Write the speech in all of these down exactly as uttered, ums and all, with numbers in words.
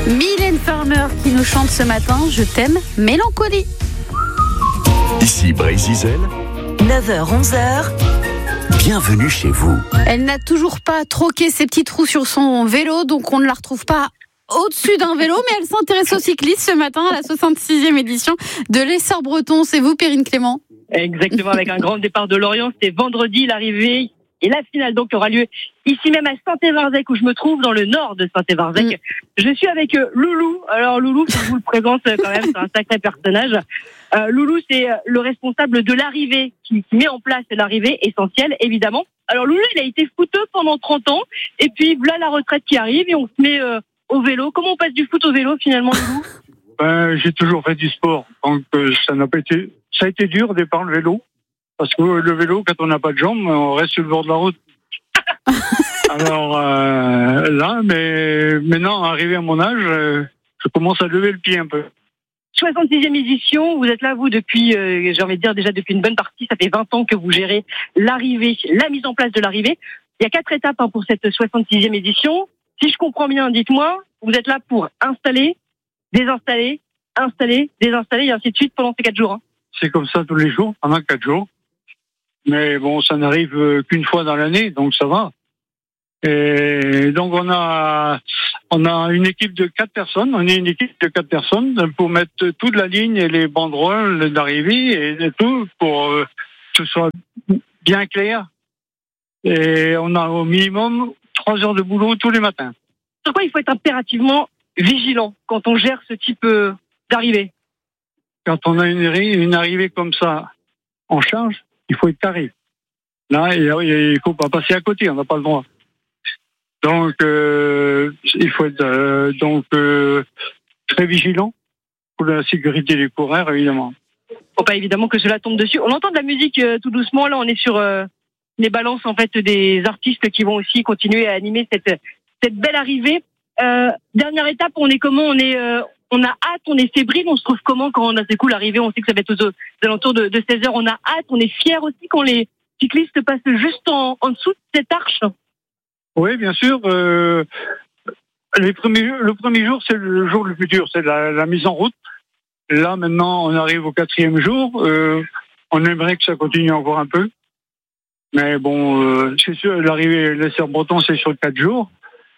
Mylène Farmer qui nous chante ce matin « Je t'aime, mélancolie ». Ici Brésil, neuf heures onze heures. Bienvenue chez vous. Elle n'a toujours pas troqué ses petits trous sur son vélo, donc on ne la retrouve pas au-dessus d'un vélo, mais elle s'intéresse aux cyclistes ce matin à la soixante-sixième édition de l'Essor Breton. C'est vous, Perrine Clément? Exactement, avec un grand départ de Lorient. C'était vendredi, l'arrivée et la finale donc aura lieu ici même à Saint-Évarzec, où je me trouve dans le nord de Saint-Évarzec. Mm. Je suis avec Loulou. Alors Loulou, je vous le présente quand même, c'est un sacré personnage. Euh, Loulou, c'est le responsable de l'arrivée, qui met en place l'arrivée essentielle, évidemment. Alors Loulou, il a été footeux pendant trente ans, et puis voilà la retraite qui arrive, et on se met euh, au vélo. Comment on passe du foot au vélo finalement, Loulou? Ben, j'ai toujours fait du sport, donc euh, ça n'a pas été, ça a été dur au départ le vélo, parce que le vélo, quand on n'a pas de jambes, on reste sur le bord de la route. Alors euh, là, mais maintenant, arrivé à mon âge, euh, je commence à lever le pied un peu. soixante-sixième édition, vous êtes là, vous, depuis, euh, j'ai envie de dire déjà depuis une bonne partie, ça fait vingt ans que vous gérez l'arrivée, la mise en place de l'arrivée. Il y a quatre étapes hein, pour cette soixante-sixième édition. Si je comprends bien, dites-moi, vous êtes là pour installer, désinstaller, installer, désinstaller, et ainsi de suite pendant ces quatre jours. Hein. C'est comme ça tous les jours, pendant quatre jours. Mais bon, ça n'arrive qu'une fois dans l'année, donc ça va. Et donc on a on a une équipe de quatre personnes, on est une équipe de quatre personnes pour mettre toute la ligne et les banderoles d'arrivée et tout pour euh, que ce soit bien clair. Et on a au minimum trois heures de boulot tous les matins. Sur quoi il faut être impérativement vigilant quand on gère ce type euh, d'arrivée? Quand on a une, une arrivée comme ça en charge, il faut être carré. Là, il ne faut pas passer à côté, on n'a pas le droit. Donc, euh, il faut être euh, donc euh, très vigilant pour la sécurité des coureurs, évidemment. Faut pas évidemment que cela tombe dessus. On entend de la musique euh, tout doucement. Là, on est sur euh, les balances en fait des artistes qui vont aussi continuer à animer cette cette belle arrivée. Euh, dernière étape, on est comment? On est euh, on a hâte, on est fébrile. On se trouve comment quand on a ce coup l'arrivée? On sait que ça va être aux, aux alentours de, de seize heures. On a hâte, on est fiers aussi quand les cyclistes passent juste en, en dessous de cette arche. Oui, bien sûr. Euh, les premiers, le premier jour, c'est le jour le plus dur, c'est la, la mise en route. Là, maintenant, on arrive au quatrième jour. Euh, on aimerait que ça continue encore un peu. Mais bon, euh, c'est sûr, l'arrivée de l'Essor Breton, c'est sur quatre jours.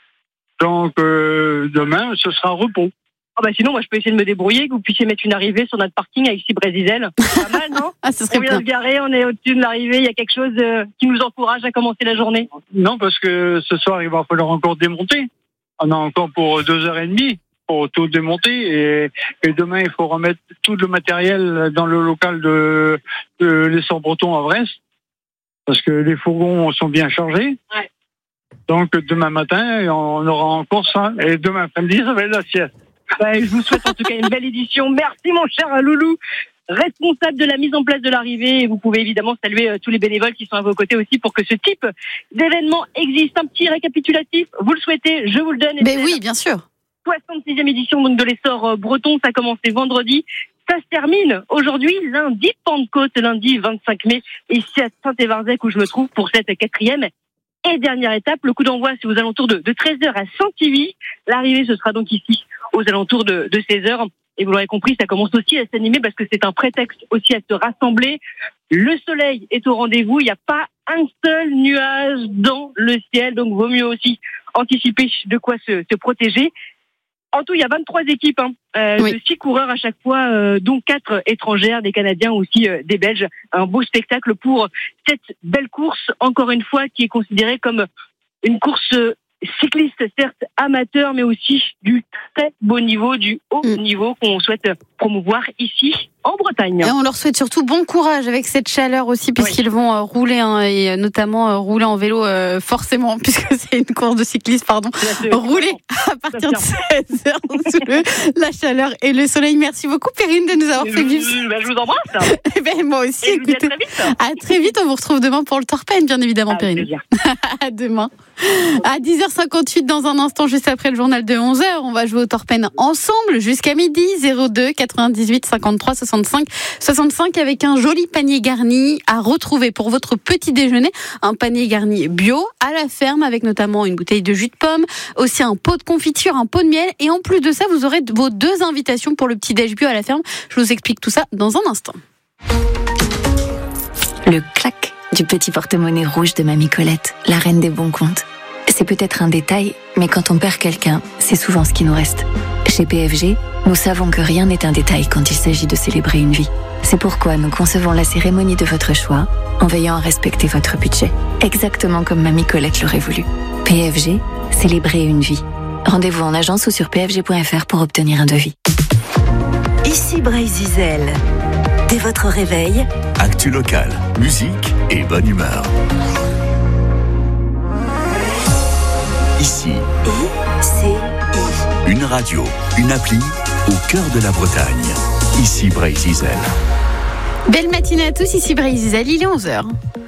Donc, euh, demain, ce sera repos. Ah bah sinon, moi, je peux essayer de me débrouiller, que vous puissiez mettre une arrivée sur notre parking à ici Brésil. C'est pas mal, non? Ah, ce serait on vient bien. se garer, on est au-dessus de l'arrivée, il y a quelque chose euh, qui nous encourage à commencer la journée. Non, parce que ce soir, il va falloir encore démonter. On a encore pour deux heures et demie pour tout démonter. Et, et demain, il faut remettre tout le matériel dans le local de, de l'Essor Breton à Brest. Parce que les fourgons sont bien chargés. Ouais. Donc, demain matin, on aura encore ça. Et demain après-midi, ça va être la sieste. Bah, je vous souhaite en tout cas une belle édition. Merci mon cher Loulou, responsable de la mise en place de l'arrivée. Et vous pouvez évidemment saluer euh, tous les bénévoles qui sont à vos côtés aussi pour que ce type d'événement existe. Un petit récapitulatif, vous le souhaitez, je vous le donne. Mais oui, bien sûr. soixante-sixième édition donc de l'Essor Breton, ça a commencé vendredi. Ça se termine aujourd'hui, lundi, Pentecôte, lundi vingt-cinq mai, ici à Saint-Évarzec où je me trouve pour cette quatrième et dernière étape. Le coup d'envoi, c'est aux alentours de, de treize heures à Saint-Ivy. L'arrivée, ce sera donc ici aux alentours de, de seize heures. Et vous l'aurez compris, ça commence aussi à s'animer parce que c'est un prétexte aussi à se rassembler. Le soleil est au rendez-vous. Il n'y a pas un seul nuage dans le ciel. Donc, vaut mieux aussi anticiper de quoi se, se protéger. En tout, il y a vingt-trois équipes, hein, euh, oui. de six coureurs à chaque fois, euh, dont quatre étrangères, des Canadiens aussi, euh, des Belges. Un beau spectacle pour cette belle course, encore une fois, qui est considérée comme une course cycliste, certes amateur, mais aussi du très beau niveau, du haut mmh. niveau qu'on souhaite promouvoir ici en Bretagne. Et on leur souhaite surtout bon courage avec cette chaleur aussi, puisqu'ils oui. vont euh, rouler, hein, et notamment euh, rouler en vélo, euh, forcément, puisque c'est une course de cycliste, pardon. Rouler à partir de seize heures sous le, la chaleur et le soleil. Merci beaucoup, Perrine, de nous avoir fait vivre. Je, ben, je vous embrasse. Et ben, moi aussi, et écoutez. À très vite. À très vite, on vous retrouve demain pour le Torpen, bien évidemment, à Perrine. À demain. À dix heures cinquante-huit, dans un instant, juste après le journal de onze heures, on va jouer au Torpen ensemble jusqu'à midi. zéro deux quatre-vingt-dix-huit cinquante-trois soixante soixante-cinq soixante-cinq avec un joli panier garni à retrouver pour votre petit déjeuner. Un panier garni bio à la ferme avec notamment une bouteille de jus de pomme, aussi un pot de confiture, un pot de miel et en plus de ça, vous aurez vos deux invitations pour le petit déj bio à la ferme. Je vous explique tout ça dans un instant. Le clac du petit porte-monnaie rouge de Mamie Colette, la reine des bons comptes. C'est peut-être un détail, mais quand on perd quelqu'un, c'est souvent ce qui nous reste. Chez P F G, nous savons que rien n'est un détail quand il s'agit de célébrer une vie. C'est pourquoi nous concevons la cérémonie de votre choix en veillant à respecter votre budget, exactement comme Mamie Colette l'aurait voulu. P F G, célébrer une vie. Rendez-vous en agence ou sur p f g point f r pour obtenir un devis. Ici Bray-Zizel. Dès votre réveil, Actu locale, musique et bonne humeur. Ici, I C I. une radio, une appli au cœur de la Bretagne. Ici Bray-Zizel. Belle matinée à tous, ici Bray-Zizel, il est onze heures.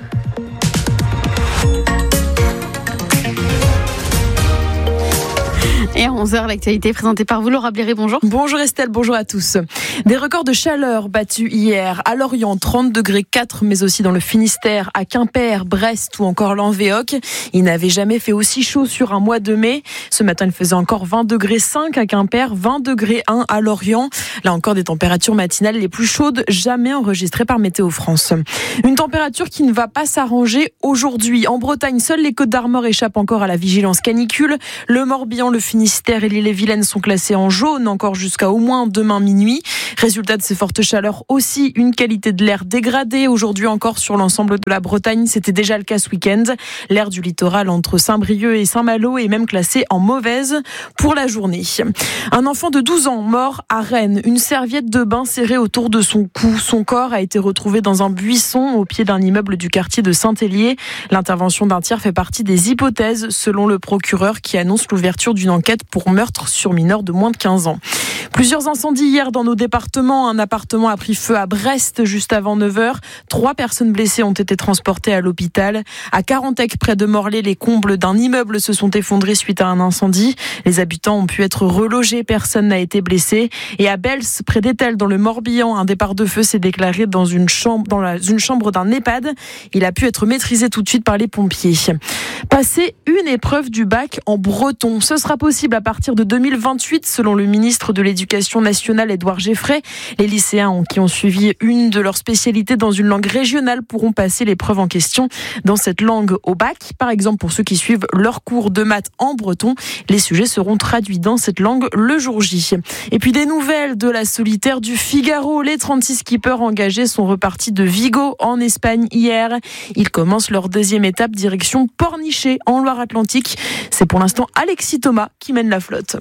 Et à onze heures, l'actualité est présentée par vous, Laura Bléré, bonjour. Bonjour Estelle, bonjour à tous. Des records de chaleur battus hier à Lorient, trente degrés quatre, mais aussi dans le Finistère, à Quimper, Brest ou encore Lanvéoc. Il n'avait jamais fait aussi chaud sur un mois de mai. Ce matin, il faisait encore vingt degrés cinq à Quimper, vingt degrés un à Lorient. Là encore, des températures matinales les plus chaudes jamais enregistrées par Météo France. Une température qui ne va pas s'arranger aujourd'hui. En Bretagne, seules les Côtes d'Armor échappent encore à la vigilance canicule. Le Morbihan, le Finistère, Finistère et l'île-et-Vilaine sont classés en jaune encore jusqu'à au moins demain minuit. Résultat de ces fortes chaleurs aussi, une qualité de l'air dégradée. Aujourd'hui encore sur l'ensemble de la Bretagne, c'était déjà le cas ce week-end. L'air du littoral entre Saint-Brieuc et Saint-Malo est même classé en mauvaise pour la journée. Un enfant de douze ans mort à Rennes. Une serviette de bain serrée autour de son cou. Son corps a été retrouvé dans un buisson au pied d'un immeuble du quartier de Saint-Hélier. L'intervention d'un tiers fait partie des hypothèses selon le procureur qui annonce l'ouverture d'une enquête pour meurtre sur mineur de moins de quinze ans. Plusieurs incendies hier dans nos départements. Un appartement a pris feu à Brest juste avant neuf heures. Trois personnes blessées ont été transportées à l'hôpital. À Carantec, près de Morlaix, les combles d'un immeuble se sont effondrés suite à un incendie. Les habitants ont pu être relogés. Personne n'a été blessé. Et à Bels, près d'Étel, dans le Morbihan, un départ de feu s'est déclaré dans une chambre, dans la, une chambre d'un EHPAD. Il a pu être maîtrisé tout de suite par les pompiers. Passer une épreuve du bac en breton. Ce sera possible à partir de deux mille vingt-huit, selon le ministre de l'Éducation nationale, Édouard Geffray. Les lycéens qui ont suivi une de leurs spécialités dans une langue régionale pourront passer l'épreuve en question dans cette langue au bac. Par exemple, pour ceux qui suivent leur cours de maths en breton, les sujets seront traduits dans cette langue le jour J. Et puis des nouvelles de la solitaire du Figaro. Les trente-six skippers engagés sont repartis de Vigo en Espagne hier. Ils commencent leur deuxième étape direction Pornichet en Loire-Atlantique. C'est pour l'instant Alexis Thomas qui mène la flotte.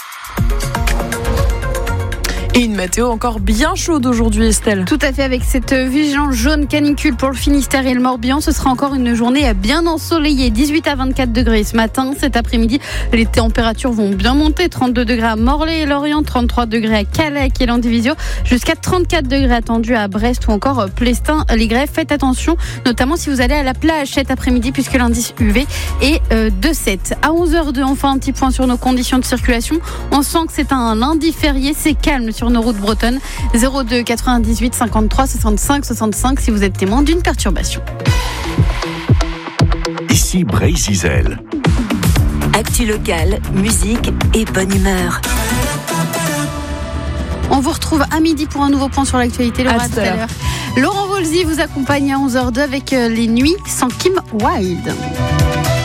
Et une météo encore bien chaude aujourd'hui, Estelle. Tout à fait, avec cette vigilance jaune canicule pour le Finistère et le Morbihan, ce sera encore une journée bien ensoleillée. dix-huit à vingt-quatre degrés ce matin. Cet après-midi, les températures vont bien monter. trente-deux degrés à Morlaix et Lorient, trente-trois degrés à Callec et Landivisiau, jusqu'à trente-quatre degrés attendus à Brest ou encore Plestin-les-Grèves. Faites attention, notamment si vous allez à la plage cet après-midi, puisque l'indice U V est de sept. À onze heures deux, enfin un petit point sur nos conditions de circulation. On sent que c'est un lundi férié, c'est calme sur nos routes bretonnes. zéro deux quatre-vingt-dix-huit cinquante-trois soixante-cinq soixante-cinq si vous êtes témoin d'une perturbation. Ici Bray-Zizel. Actu locale, musique et bonne humeur. On vous retrouve à midi pour un nouveau point sur l'actualité. Laura, à tout à l'heure. Laurent Wolzy vous accompagne à onze heures deux avec les nuits sans Kim Wilde.